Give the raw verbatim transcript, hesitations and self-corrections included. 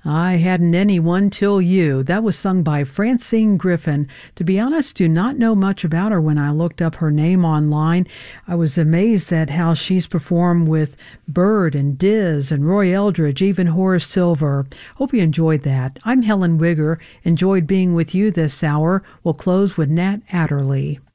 I hadn't anyone till you. That was sung by Francine Griffin. To be honest, do not know much about her. When I looked up her name online, I was amazed at how she's performed with Bird and Diz and Roy Eldridge, even Horace Silver. Hope you enjoyed that. I'm Helen Wigger. Enjoyed being with you this hour. We'll close with Nat Adderley.